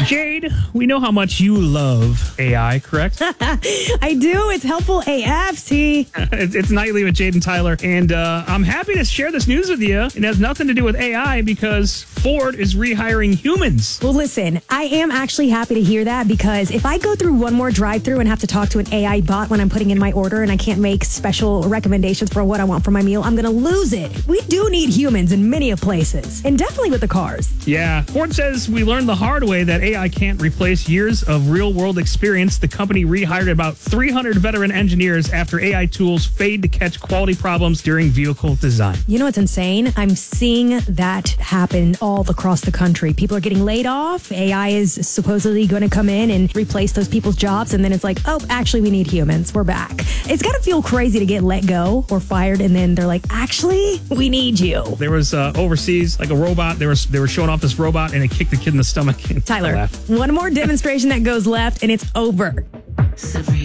Jade, we know how much you love AI, correct? I do. It's helpful AF, T. It's Nightly with Jade and Tyler, and I'm happy to share this news with you. It has nothing to do with AI because Ford is rehiring humans. Well, listen, I am actually happy to hear that because if I go through one more drive-through and have to talk to an AI bot when I'm putting in my order and I can't make special recommendations for what I want for my meal, I'm going to lose it. We do need humans in many of places, and definitely with the cars. Yeah, Ford says we learned the hard way that AI can't replace years of real-world experience. The company rehired about 300 veteran engineers after AI tools failed to catch quality problems during vehicle design. You know what's insane? I'm seeing that happen all across the country. People are getting laid off. AI is supposedly going to come in and replace those people's jobs, and then it's like, oh, actually, we need humans. We're back. It's got to feel crazy to get let go or fired, and then they're like, actually, we need you. There was overseas, like a robot. They were showing off this robot, and it kicked the kid in the stomach. Tyler, one more demonstration that goes left, and it's over.